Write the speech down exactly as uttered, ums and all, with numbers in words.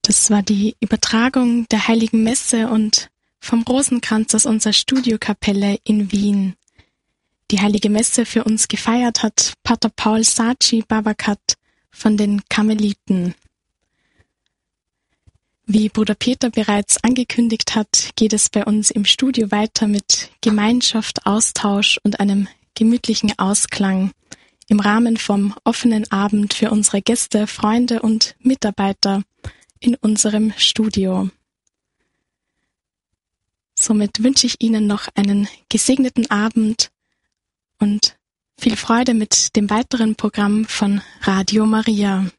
Das war die Übertragung der Heiligen Messe und vom Rosenkranz aus unserer Studiokapelle in Wien. Die Heilige Messe für uns gefeiert hat Pater Paul Saci Babakat von den Karmeliten. Wie Bruder Peter bereits angekündigt hat, geht es bei uns im Studio weiter mit Gemeinschaft, Austausch und einem gemütlichen Ausklang im Rahmen vom offenen Abend für unsere Gäste, Freunde und Mitarbeiter in unserem Studio. Somit wünsche ich Ihnen noch einen gesegneten Abend und viel Freude mit dem weiteren Programm von Radio Maria.